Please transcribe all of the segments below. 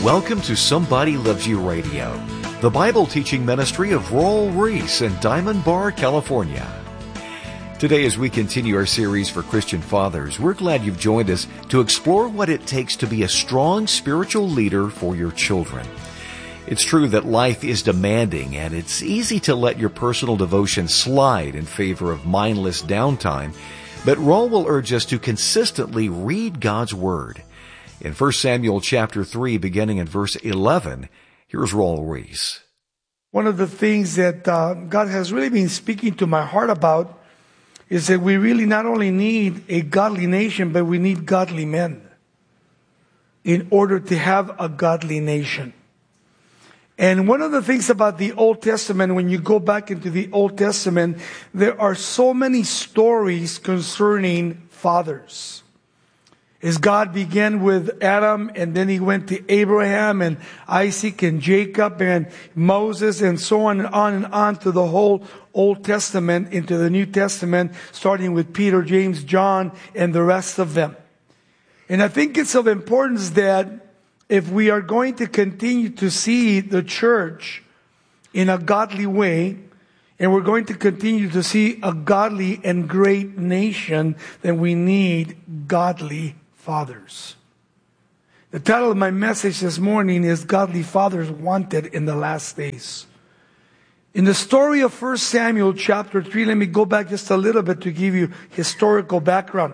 Welcome to Somebody Loves You Radio, the Bible teaching ministry of Royal Reese in Diamond Bar, California. Today, as we continue our series for Christian fathers, we're glad you've joined us to explore what it takes to be a strong spiritual leader for your children. It's true that life is demanding, and it's easy to let your personal devotion slide in favor of mindless downtime, but Raul will urge us to consistently read God's Word. In 1 Samuel chapter 3, beginning in verse 11, here's Raul Reese. One of the things that God has really been speaking to my heart about is that we really not only need a godly nation, but we need godly men in order to have a godly nation. And one of the things about the Old Testament, when you go back into the Old Testament, there are so many stories concerning fathers. As God began with Adam, and then he went to Abraham and Isaac and Jacob and Moses and so on and on to the whole Old Testament into the New Testament, starting with Peter, James, John, and the rest of them. And I think it's of importance that if we are going to continue to see the church in a godly way, and we're going to continue to see a godly and great nation, then we need godly fathers. The title of my message this morning is Godly Fathers Wanted in the Last Days. In the story of 1 Samuel chapter 3, let me go back just a little bit to give you historical background.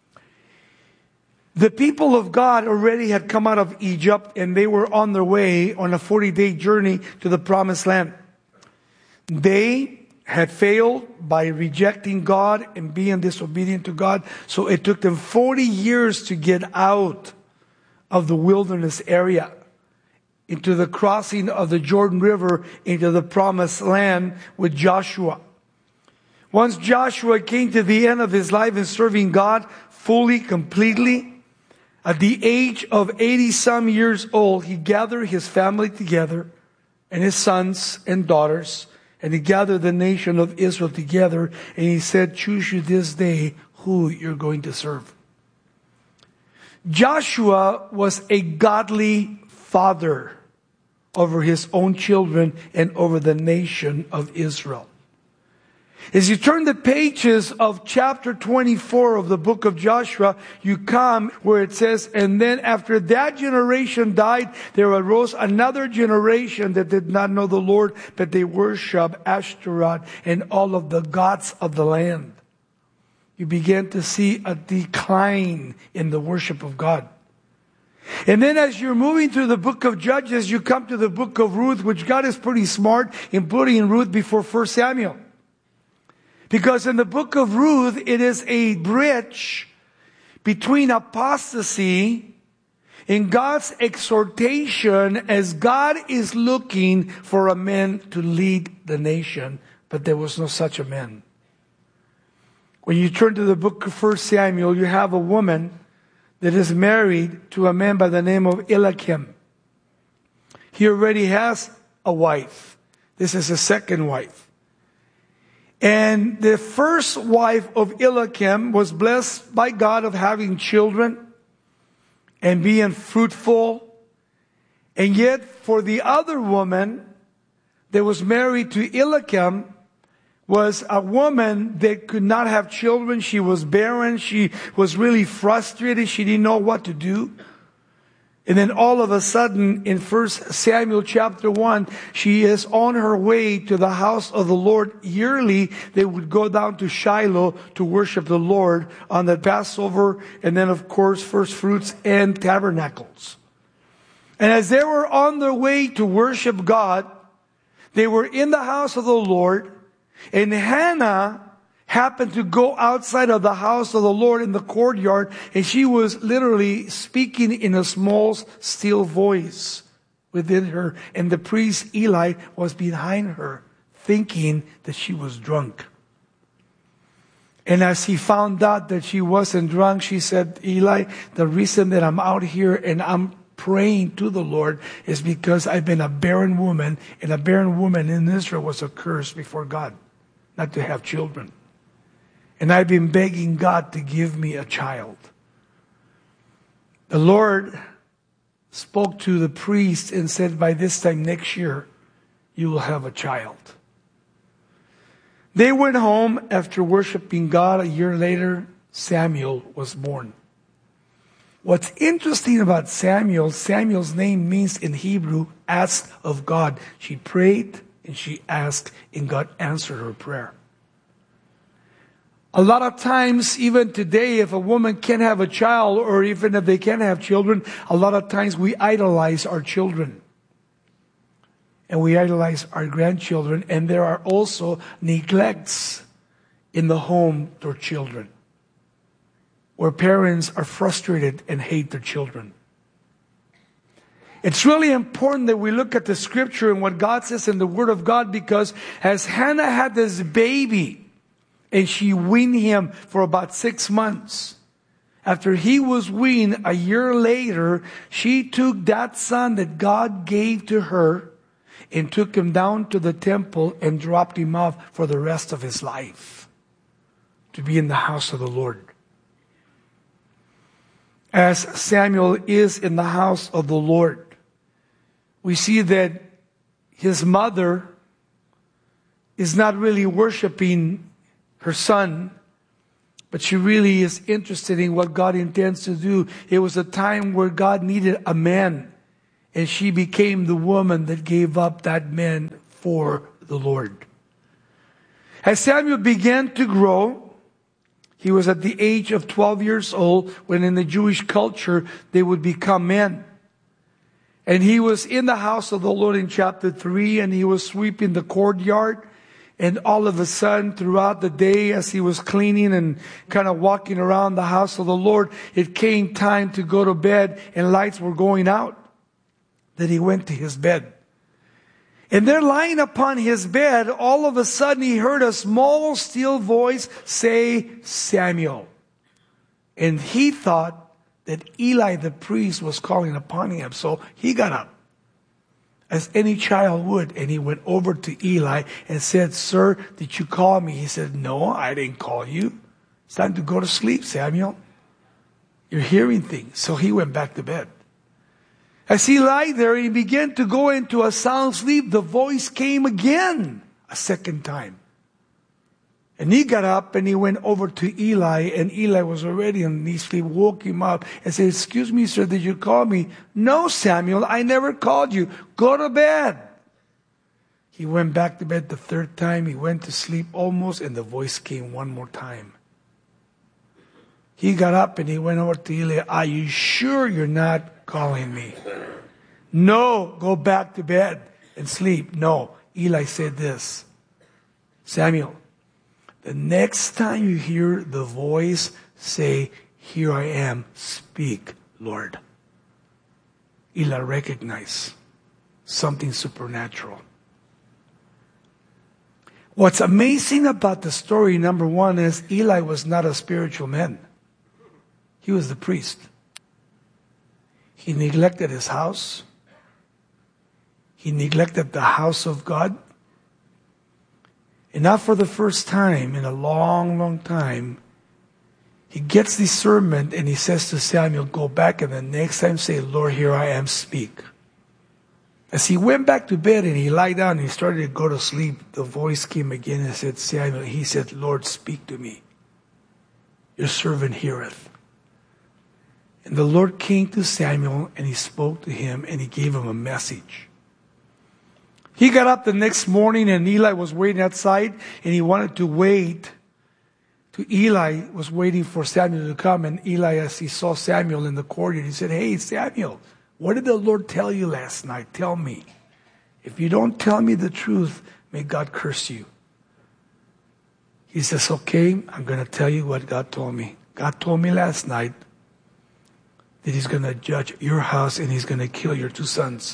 The people of God already had come out of Egypt, and they were on their way on a 40-day journey to the Promised Land. They had failed by rejecting God and being disobedient to God. So it took them 40 years to get out of the wilderness area into the crossing of the Jordan River into the Promised Land with Joshua. Once Joshua came to the end of his life in serving God fully, completely, at the age of 80-some years old, he gathered his family together and his sons and daughters, and he gathered the nation of Israel together, and he said, choose you this day who you're going to serve. Joshua was a godly father over his own children and over the nation of Israel. As you turn the pages of chapter 24 of the book of Joshua, you come where it says, and then after that generation died, there arose another generation that did not know the Lord, but they worshiped Ashtaroth and all of the gods of the land. You begin to see a decline in the worship of God. And then as you're moving through the book of Judges, you come to the book of Ruth, which God is pretty smart in putting Ruth before 1 Samuel. Because in the book of Ruth, it is a bridge between apostasy and God's exhortation as God is looking for a man to lead the nation. But there was no such a man. When you turn to the book of 1 Samuel, you have a woman that is married to a man by the name of Eliakim. He already has a wife. This is his second wife. And the first wife of Eliakim was blessed by God of having children and being fruitful. And yet for the other woman that was married to Eliakim was a woman that could not have children. She was barren. She was really frustrated. She didn't know what to do. And then all of a sudden, in 1 Samuel chapter 1, she is on her way to the house of the Lord. Yearly, they would go down to Shiloh to worship the Lord on the Passover, and then, of course, first fruits and tabernacles. And as they were on their way to worship God, they were in the house of the Lord, and Hannah happened to go outside of the house of the Lord in the courtyard, and she was literally speaking in a small, still voice within her. And the priest Eli was behind her, thinking that she was drunk. And as he found out that she wasn't drunk, she said, Eli, the reason that I'm out here and I'm praying to the Lord is because I've been a barren woman, and a barren woman in Israel was a curse before God, not to have children. And I've been begging God to give me a child. The Lord spoke to the priest and said, by this time next year, you will have a child. They went home after worshiping God. A year later, Samuel was born. What's interesting about Samuel, Samuel's name means in Hebrew, asked of God. She prayed and she asked, and God answered her prayer. A lot of times, even today, if a woman can't have a child, or even if they can't have children, a lot of times we idolize our children. And we idolize our grandchildren. And there are also neglects in the home to children, where parents are frustrated and hate their children. It's really important that we look at the scripture and what God says in the Word of God, because as Hannah had this baby, and she weaned him for about 6 months. After he was weaned, a year later, she took that son that God gave to her and took him down to the temple and dropped him off for the rest of his life to be in the house of the Lord. As Samuel is in the house of the Lord, we see that his mother is not really worshiping her son, but she really is interested in what God intends to do. It was a time where God needed a man, and she became the woman that gave up that man for the Lord. As Samuel began to grow, he was at the age of 12 years old, when in the Jewish culture they would become men. And he was in the house of the Lord in chapter 3, and he was sweeping the courtyard. And all of a sudden, throughout the day, as he was cleaning and kind of walking around the house of the Lord, it came time to go to bed, and lights were going out. Then he went to his bed. And there, lying upon his bed, all of a sudden he heard a small, still voice say, Samuel. And he thought that Eli the priest was calling upon him. So he got up, as any child would, and he went over to Eli and said, Sir, did you call me? He said, No, I didn't call you. It's time to go to sleep, Samuel. You're hearing things. So he went back to bed. As he lay there, he began to go into a sound sleep. The voice came again, a second time. And he got up and he went over to Eli, and Eli was already in his sleep, woke him up and said, Excuse me, sir, did you call me? No, Samuel, I never called you. Go to bed. He went back to bed the third time. He went to sleep almost, and the voice came one more time. He got up and he went over to Eli. Are you sure you're not calling me? No, go back to bed and sleep. No. Eli said this, Samuel, the next time you hear the voice, say, Here I am, speak, Lord. Eli recognized something supernatural. What's amazing about the story, number one, is Eli was not a spiritual man. He was the priest. He neglected his house. He neglected the house of God. And now for the first time in a long, long time, he gets discernment and he says to Samuel, Go back, and the next time say, Lord, here I am, speak. As he went back to bed and he lied down and he started to go to sleep, the voice came again and said, Samuel, he said, Lord, speak to me. Your servant heareth. And the Lord came to Samuel and he spoke to him and he gave him a message. He got up the next morning and Eli was waiting outside, and he wanted to wait. Eli was waiting for Samuel to come, and Eli, as he saw Samuel in the courtyard, he said, Hey, Samuel, what did the Lord tell you last night? Tell me. If you don't tell me the truth, may God curse you. He says, Okay, I'm going to tell you what God told me. God told me last night that He's going to judge your house and He's going to kill your 2 sons.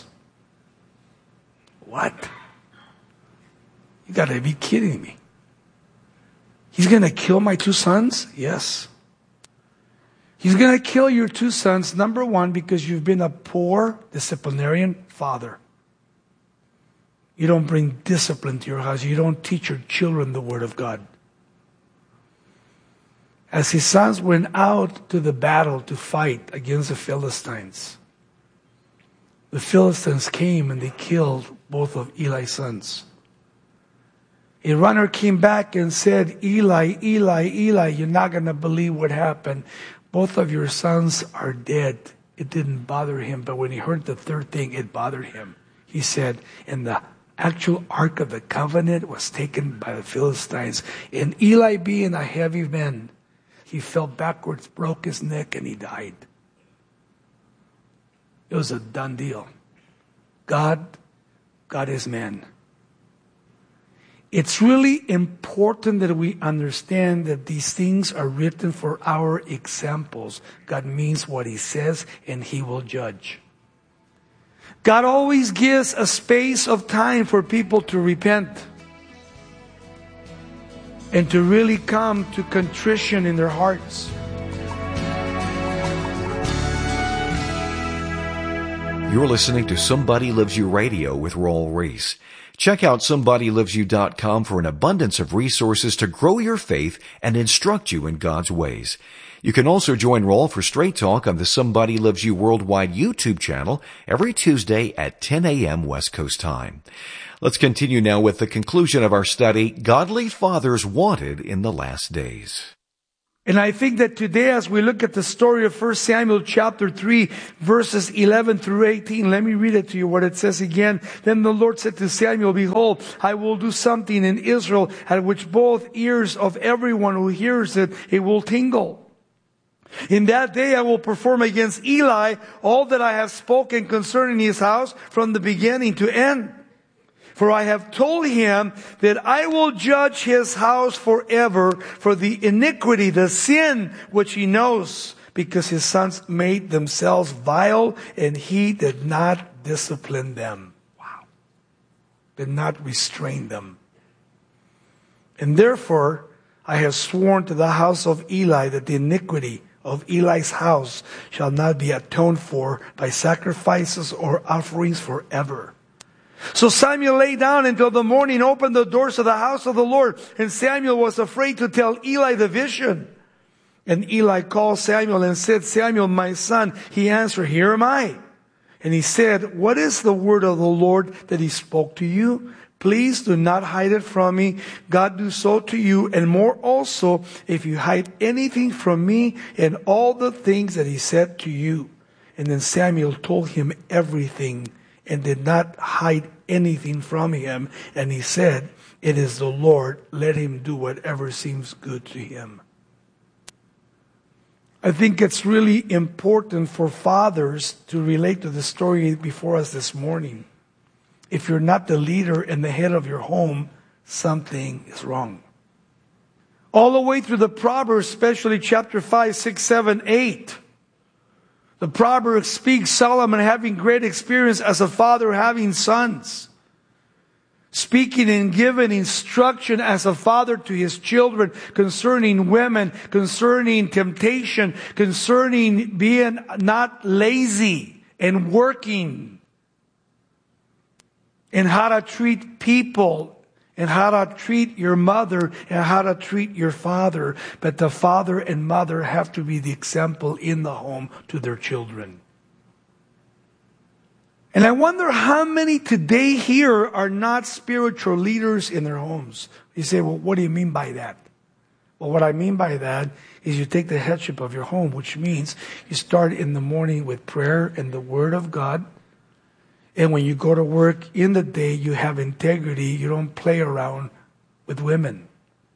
What? You got to be kidding me. He's going to kill my 2 sons? Yes. He's going to kill your 2 sons, number one, because you've been a poor disciplinarian father. You don't bring discipline to your house. You don't teach your children the Word of God. As his sons went out to the battle to fight against the Philistines, the Philistines came and they killed both of Eli's sons. A runner came back and said, Eli, Eli, Eli, you're not going to believe what happened. Both of your sons are dead. It didn't bother him, but when he heard the third thing, it bothered him. He said, and the actual Ark of the Covenant was taken by the Philistines. And Eli, being a heavy man, he fell backwards, broke his neck, and he died. It was a done deal. God got his man. It's really important that we understand that these things are written for our examples. God means what he says, and he will judge. God always gives a space of time for people to repent and to really come to contrition in their hearts. You're listening to Somebody Loves You Radio with Raul Ries. Check out SomebodyLovesYou.com for an abundance of resources to grow your faith and instruct you in God's ways. You can also join Raul for Straight Talk on the Somebody Loves You Worldwide YouTube channel every Tuesday at 10 a.m. West Coast time. Let's continue now with the conclusion of our study, Godly Fathers Wanted in the Last Days. And I think that today, as we look at the story of 1 Samuel chapter 3, verses 11 through 18, let me read it to you what it says again. Then the Lord said to Samuel, behold, I will do something in Israel at which both ears of everyone who hears it will tingle. In that day I will perform against Eli all that I have spoken concerning his house from the beginning to end. For I have told him that I will judge his house forever for the iniquity, the sin which he knows, because his sons made themselves vile and he did not discipline them. Wow. Did not restrain them. And therefore I have sworn to the house of Eli that the iniquity of Eli's house shall not be atoned for by sacrifices or offerings forever. So Samuel lay down until the morning, opened the doors of the house of the Lord. And Samuel was afraid to tell Eli the vision. And Eli called Samuel and said, Samuel, my son. He answered, here am I. And he said, what is the word of the Lord that he spoke to you? Please do not hide it from me. God do so to you, and more also, if you hide anything from me and all the things that he said to you. And then Samuel told him everything and did not hide anything from him. And he said, it is the Lord. Let him do whatever seems good to him. I think it's really important for fathers to relate to the story before us this morning. If you're not the leader and the head of your home, something is wrong. All the way through the Proverbs, especially chapter 5, 6, 7, 8. The Proverbs speaks Solomon having great experience as a father having sons. Speaking and giving instruction as a father to his children concerning women, concerning temptation, concerning being not lazy and working. And how to treat people. And how to treat your mother and how to treat your father. But the father and mother have to be the example in the home to their children. And I wonder how many today here are not spiritual leaders in their homes. You say, well, what do you mean by that? Well, what I mean by that is you take the headship of your home, which means you start in the morning with prayer and the Word of God. And when you go to work in the day, you have integrity. You don't play around with women.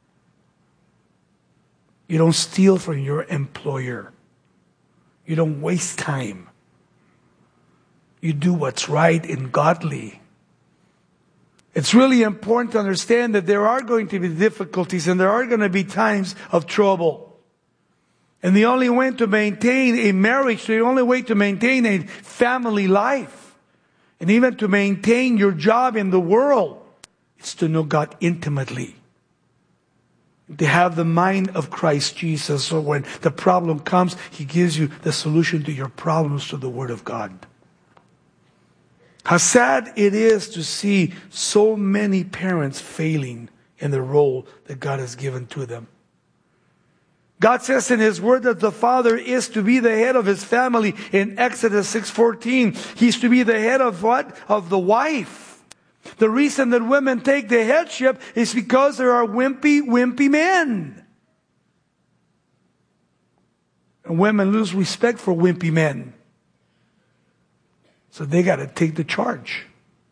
You don't steal from your employer. You don't waste time. You do what's right and godly. It's really important to understand that there are going to be difficulties and there are going to be times of trouble. And the only way to maintain a marriage, the only way to maintain a family life, and even to maintain your job in the world, is to know God intimately. To have the mind of Christ Jesus. So when the problem comes, He gives you the solution to your problems through the Word of God. How sad it is to see so many parents failing in the role that God has given to them. God says in His Word that the father is to be the head of his family in Exodus 6:14. He's to be the head of what? Of the wife. The reason that women take the headship is because there are wimpy men. And women lose respect for wimpy men. So they got to take the charge.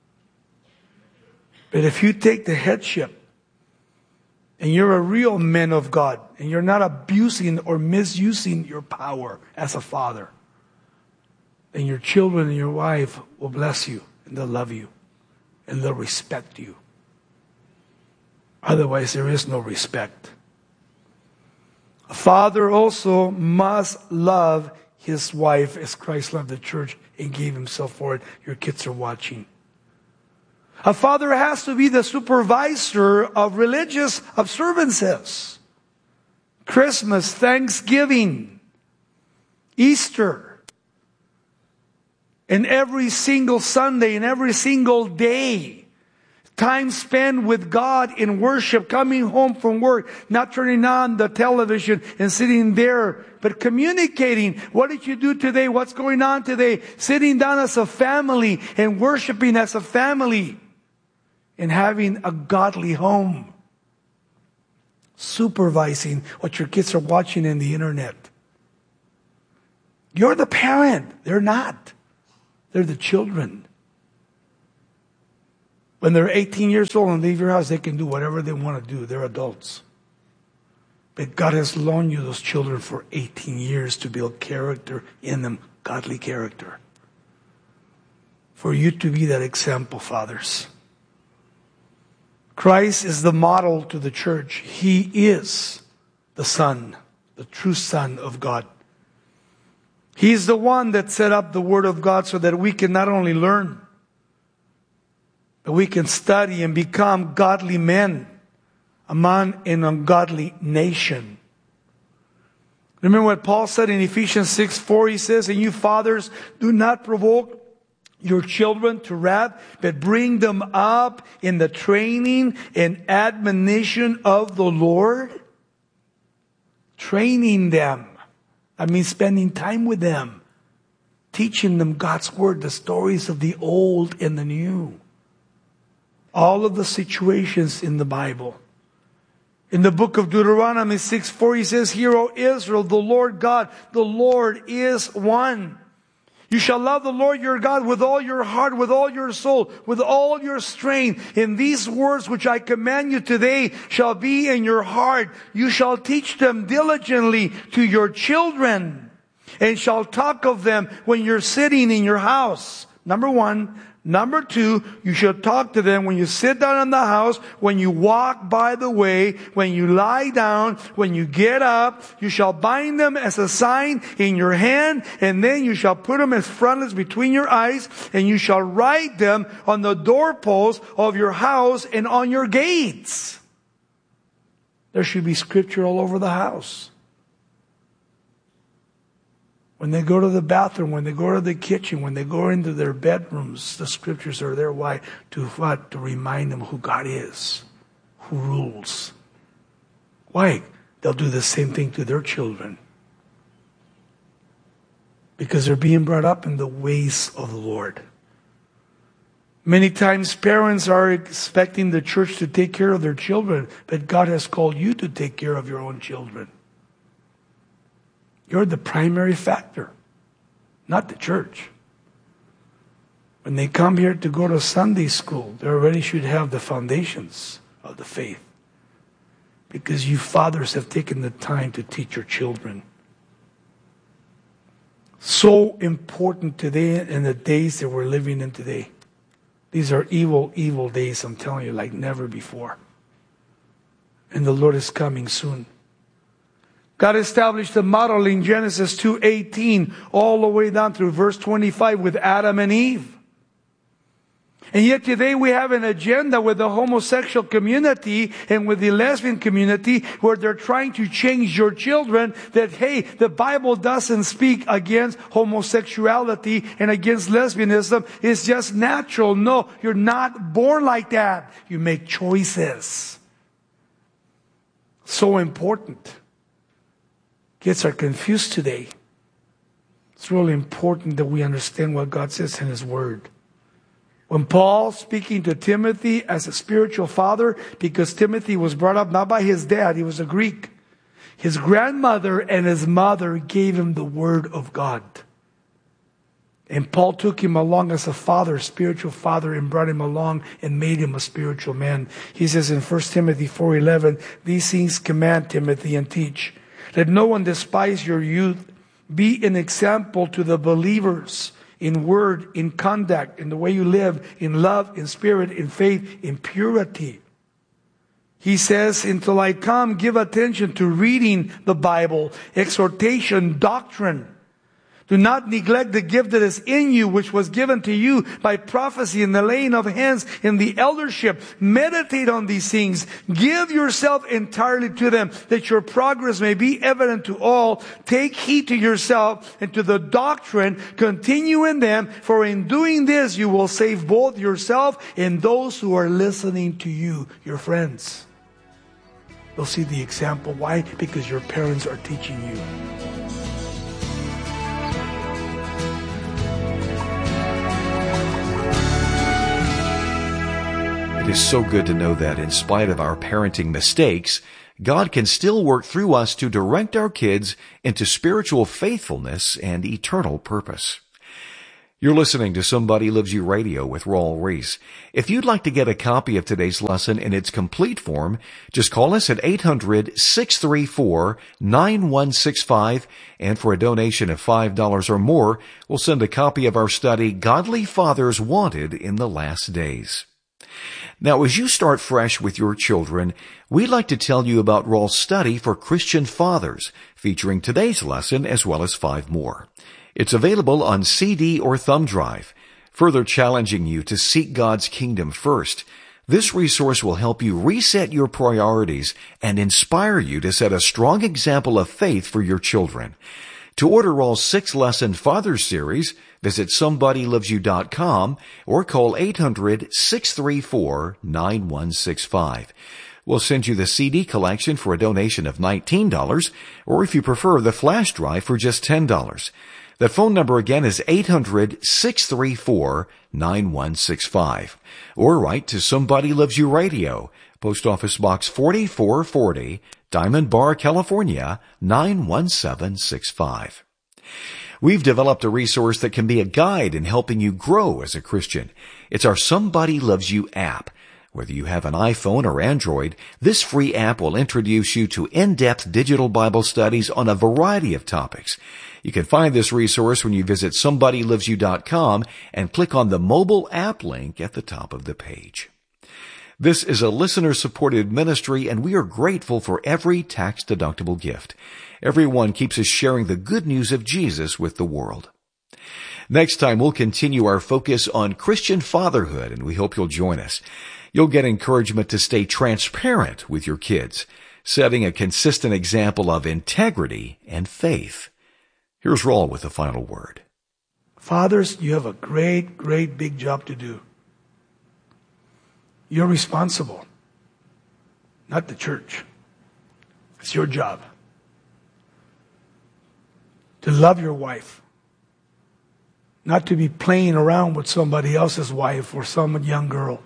But if you take the headship, and you're a real man of God, and you're not abusing or misusing your power as a father, then your children and your wife will bless you, and they'll love you, and they'll respect you. Otherwise, there is no respect. A father also must love his wife as Christ loved the church and gave Himself for it. Your kids are watching. A father has to be the supervisor of religious observances. Christmas, Thanksgiving, Easter. And every single Sunday and every single day. Time spent with God in worship, coming home from work, not turning on the television and sitting there, but communicating. What did you do today? What's going on today? Sitting down as a family and worshiping as a family. And having a godly home. Supervising what your kids are watching in the internet. You're the parent. They're not. They're the children. When they're 18 years old and leave your house, they can do whatever they want to do. They're adults. But God has loaned you those children for 18 years to build character in them. Godly character. For you to be that example, fathers. Christ is the model to the church. He is the Son, the true Son of God. He's the one that set up the Word of God so that we can not only learn, but we can study and become godly men among an ungodly nation. Remember what Paul said in Ephesians 6:4. He says, "And you fathers, do not provoke your children to wrath, but bring them up in the training and admonition of the Lord." Training them. I mean, spending time with them. Teaching them God's Word, the stories of the old and the new. All of the situations in the Bible. In the book of Deuteronomy 6:4, he says, "Hear, O Israel, the Lord God, the Lord is one. You shall love the Lord your God with all your heart, with all your soul, with all your strength. And these words which I command you today shall be in your heart. You shall teach them diligently to your children, and shall talk of them when you're sitting in your house." Number one. Number two, you should talk to them when you sit down in the house, when you walk by the way, when you lie down, when you get up. You shall bind them as a sign in your hand, and then you shall put them as frontlets between your eyes, and you shall write them on the doorposts of your house and on your gates. There should be scripture all over the house. When they go to the bathroom, when they go to the kitchen, when they go into their bedrooms, the scriptures are there. Why? To what? To remind them who God is, who rules. Why? They'll do the same thing to their children. Because they're being brought up in the ways of the Lord. Many times parents are expecting the church to take care of their children, but God has called you to take care of your own children. You're the primary factor, not the church. When they come here to go to Sunday school, they already should have the foundations of the faith. Because you fathers have taken the time to teach your children. So important today in the days that we're living in today. These are evil, evil days, I'm telling you, like never before. And the Lord is coming soon. God established a model in Genesis 2:18 all the way down through verse 25 with Adam and Eve. And yet today we have an agenda with the homosexual community and with the lesbian community where they're trying to change your children that, hey, the Bible doesn't speak against homosexuality and against lesbianism. It's just natural. No, you're not born like that. You make choices. So important. Kids are confused today. It's really important that we understand what God says in His Word. When Paul, speaking to Timothy as a spiritual father, because Timothy was brought up not by his dad, he was a Greek. His grandmother and his mother gave him the Word of God. And Paul took him along as a father, spiritual father, and brought him along and made him a spiritual man. He says in 1 Timothy 4:11, these things command, Timothy, and teach. Let no one despise your youth. Be an example to the believers in word, in conduct, in the way you live, in love, in spirit, in faith, in purity. He says, until I come, give attention to reading the Bible, exhortation, doctrine. Do not neglect the gift that is in you, which was given to you by prophecy and the laying of hands in the eldership. Meditate on these things. Give yourself entirely to them, that your progress may be evident to all. Take heed to yourself and to the doctrine. Continue in them, for in doing this you will save both yourself and those who are listening to you, your friends. You'll see the example. Why? Because your parents are teaching you. It is so good to know that in spite of our parenting mistakes, God can still work through us to direct our kids into spiritual faithfulness and eternal purpose. You're listening to Somebody Loves You Radio with Raul Ries. If you'd like to get a copy of today's lesson in its complete form, just call us at 800-634-9165, and for a donation of $5 or more, we'll send a copy of our study, Godly Fathers Wanted in the Last Days. Now, as you start fresh with your children, we'd like to tell you about Raul's study for Christian fathers, featuring today's lesson as well as 5 more. It's available on CD or thumb drive, further challenging you to seek God's kingdom first. This resource will help you reset your priorities and inspire you to set a strong example of faith for your children. To order Raul's 6-lesson Fathers series, visit SomebodyLovesYou.com or call 800-634-9165. We'll send you the CD collection for a donation of $19, or if you prefer, the flash drive for just $10. The phone number again is 800-634-9165. Or write to Somebody Loves You Radio, Post Office Box 4440, Diamond Bar, California, 91765. We've developed a resource that can be a guide in helping you grow as a Christian. It's our Somebody Loves You app. Whether you have an iPhone or Android, this free app will introduce you to in-depth digital Bible studies on a variety of topics. You can find this resource when you visit SomebodyLovesYou.com and click on the mobile app link at the top of the page. This is a listener-supported ministry, and we are grateful for every tax-deductible gift. Everyone keeps us sharing the good news of Jesus with the world. Next time, we'll continue our focus on Christian fatherhood, and we hope you'll join us. You'll get encouragement to stay transparent with your kids, setting a consistent example of integrity and faith. Here's Raul with the final word. Fathers, you have a great, great big job to do. You're responsible, not the church. It's your job to love your wife, not to be playing around with somebody else's wife or some young girl.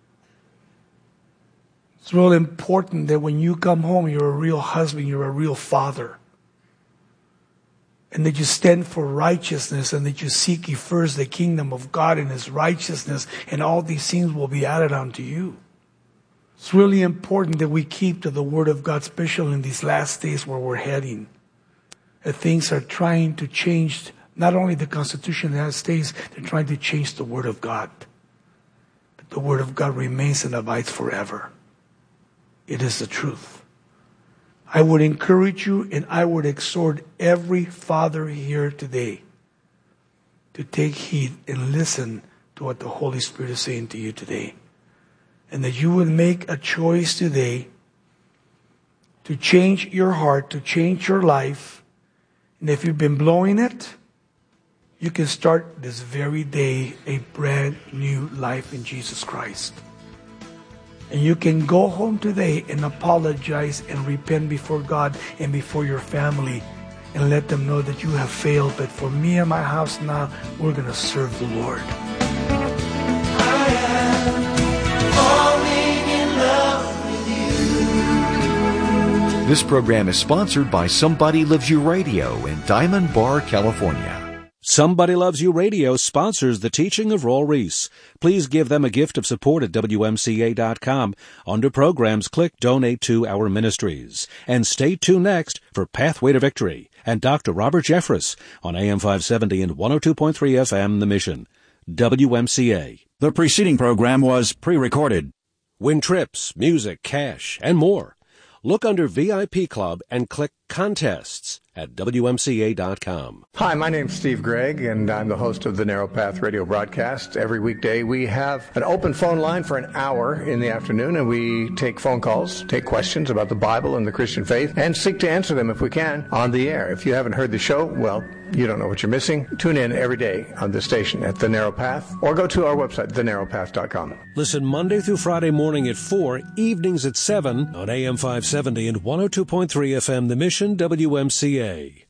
It's really important that when you come home, you're a real husband, you're a real father. And that you stand for righteousness, and that you seek ye first the kingdom of God and His righteousness, and all these things will be added unto you. It's really important that we keep to the Word of God, especially in these last days where we're heading. That things are trying to change not only the Constitution of the United States, they're trying to change the Word of God. But the Word of God remains and abides forever. It is the truth. I would encourage you, and I would exhort every father here today to take heed and listen to what the Holy Spirit is saying to you today. And that you would make a choice today to change your heart, to change your life. And if you've been blowing it, you can start this very day a brand new life in Jesus Christ. And you can go home today and apologize and repent before God and before your family and let them know that you have failed. But for me and my house now, we're going to serve the Lord. I am falling in love with you. This program is sponsored by Somebody Loves You Radio in Diamond Bar, California. Somebody Loves You Radio sponsors the teaching of Raul Ries. Please give them a gift of support at WMCA.com. Under Programs, click Donate to Our Ministries. And stay tuned next for Pathway to Victory and Dr. Robert Jeffress on AM 570 and 102.3 FM The Mission. WMCA. The preceding program was pre-recorded. Win trips, music, cash, and more. Look under VIP Club and click Contests at WMCA.com. Hi, my name's Steve Gregg, and I'm the host of the Narrow Path radio broadcast. Every weekday we have an open phone line for an hour in the afternoon, and we take phone calls, take questions about the Bible and the Christian faith, and seek to answer them if we can on the air. If you haven't heard the show, well, you don't know what you're missing. Tune in every day on the station at The Narrow Path, or go to our website, thenarrowpath.com. Listen Monday through Friday morning at 4, evenings at 7 on AM 570 and 102.3 FM The Mission, WMCA.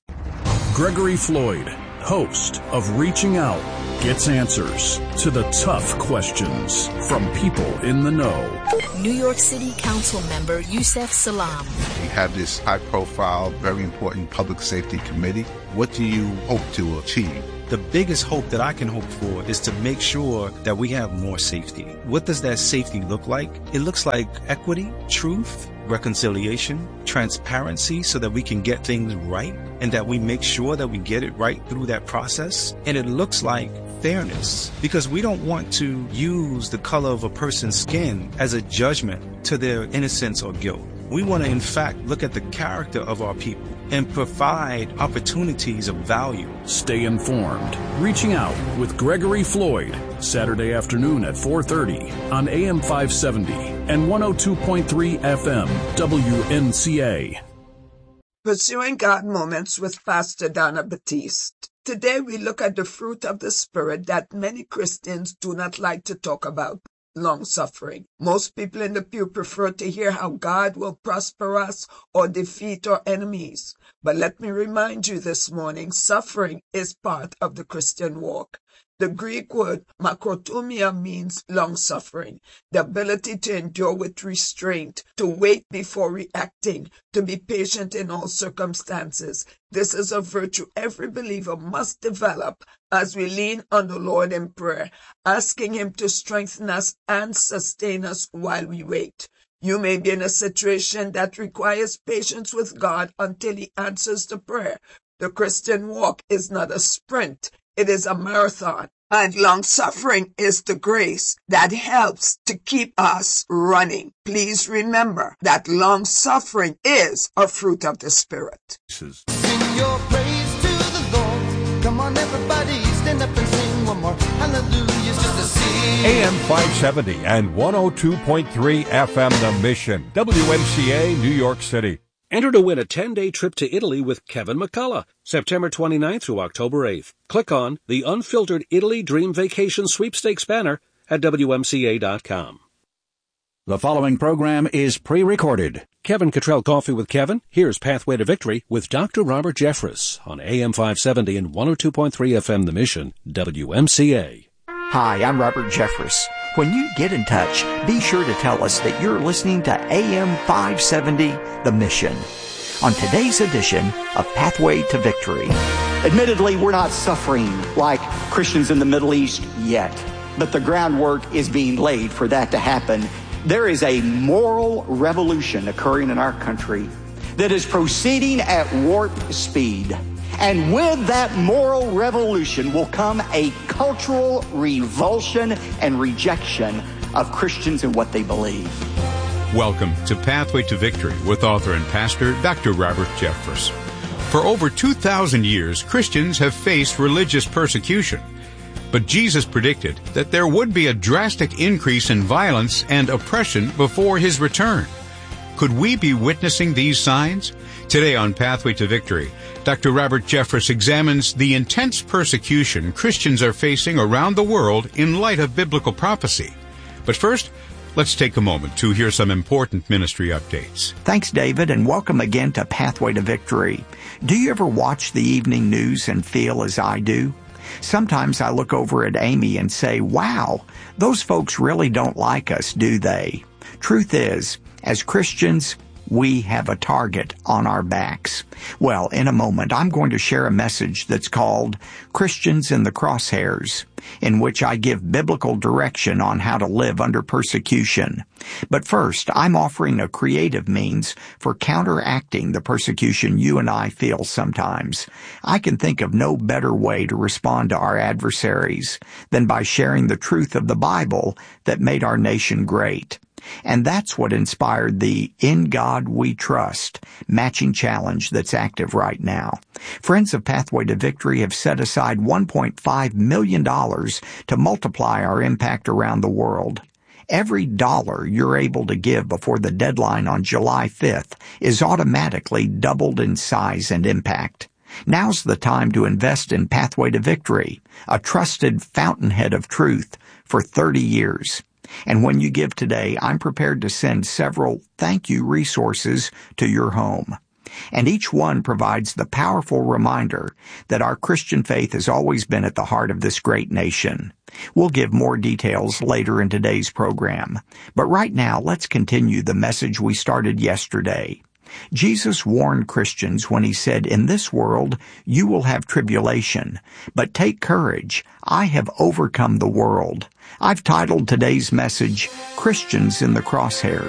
Gregory Floyd, host of Reaching Out, gets answers to the tough questions from people in the know. New York City Council member Yusef Salaam. We have this high-profile, very important public safety committee. What do you hope to achieve? The biggest hope that I can hope for is to make sure that we have more safety. What does that safety look like? It looks like equity, truth, reconciliation, transparency, so that we can get things right and that we make sure that we get it right through that process. And it looks like fairness, because we don't want to use the color of a person's skin as a judgment to their innocence or guilt. We want to, in fact, look at the character of our people and provide opportunities of value. Stay informed. Reaching Out with Gregory Floyd, Saturday afternoon at 4:30 on AM 570 and 102.3 FM WMCA. Pursuing God Moments with Pastor Donna Batiste. Today we look at the fruit of the Spirit that many Christians do not like to talk about. Long-suffering. Most people in the pew prefer to hear how God will prosper us or defeat our enemies. But let me remind you this morning, suffering is part of the Christian walk. The Greek word makrothumia means long-suffering, the ability to endure with restraint, to wait before reacting, to be patient in all circumstances. This is a virtue every believer must develop as we lean on the Lord in prayer, asking Him to strengthen us and sustain us while we wait. You may be in a situation that requires patience with God until He answers the prayer. The Christian walk is not a sprint. It is a marathon, and long-suffering is the grace that helps to keep us running. Please remember that long-suffering is a fruit of the Spirit. Sing your praise to the Lord. Come on, everybody, stand up and sing one more. Hallelujah, just to see. AM 570 and 102.3 FM The Mission, WMCA, New York City. Enter to win a 10-day trip to Italy with Kevin McCullough, September 29th through October 8th. Click on the Unfiltered Italy Dream Vacation Sweepstakes banner at WMCA.com. The following program is pre-recorded. Kevin Cottrell Coffee with Kevin. Here's Pathway to Victory with Dr. Robert Jeffress on AM 570 and 102.3 FM The Mission, WMCA. Hi, I'm Robert Jeffress. When you get in touch, be sure to tell us that you're listening to AM 570, The Mission. On today's edition of Pathway to Victory. Admittedly, we're not suffering like Christians in the Middle East yet, but the groundwork is being laid for that to happen. There is a moral revolution occurring in our country that is proceeding at warp speed. And with that moral revolution will come a cultural revulsion and rejection of Christians and what they believe. Welcome to Pathway to Victory with author and pastor Dr. Robert Jeffress. For over 2,000 years, Christians have faced religious persecution. But Jesus predicted that there would be a drastic increase in violence and oppression before His return. Could we be witnessing these signs? Today on Pathway to Victory, Dr. Robert Jeffress examines the intense persecution Christians are facing around the world in light of biblical prophecy. But first, Let's take a moment to hear some important ministry updates. Thanks, David, and welcome again to Pathway to Victory. Do you ever watch the evening news and feel as I do? Sometimes I look over at Amy and say, wow, those folks really don't like us, do they? Truth is, as Christians, we have a target on our backs. Well, in a moment, I'm going to share a message that's called Christians in the Crosshairs, in which I give biblical direction on how to live under persecution. But first, I'm offering a creative means for counteracting the persecution you and I feel sometimes. I can think of no better way to respond to our adversaries than by sharing the truth of the Bible that made our nation great. And that's what inspired the In God We Trust matching challenge that's active right now. Friends of Pathway to Victory have set aside $1.5 million to multiply our impact around the world. Every dollar you're able to give before the deadline on July 5th is automatically doubled in size and impact. Now's the time to invest in Pathway to Victory, a trusted fountainhead of truth for 30 years. And when you give today, I'm prepared to send several thank you resources to your home. And each one provides the powerful reminder that our Christian faith has always been at the heart of this great nation. We'll give more details later in today's program. But right now, let's continue the message we started yesterday. Jesus warned Christians when he said, in this world you will have tribulation, but take courage, I have overcome the world. I've titled today's message, Christians in the Crosshairs.